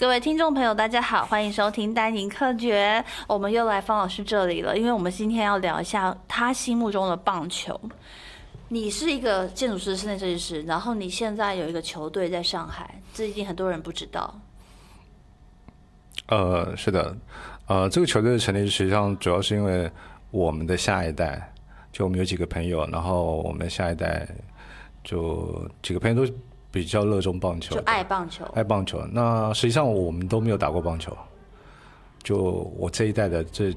各位听众朋友，大家好，欢迎收听丹宁科学。我们又来方老师这里了，因为我们今天要聊一下他心目中的棒球。你是一个建筑师、室内设计师，然后你现在有一个球队在上海，这一定很多人不知道。 是的，这个球队的成立实际上主要是因为我们的下一代，就我们有几个朋友，然后我们的下一代就几个朋友都比较热衷棒球， 就爱棒球， 爱棒球。那实际上我们都没有打过棒球，就我这一代的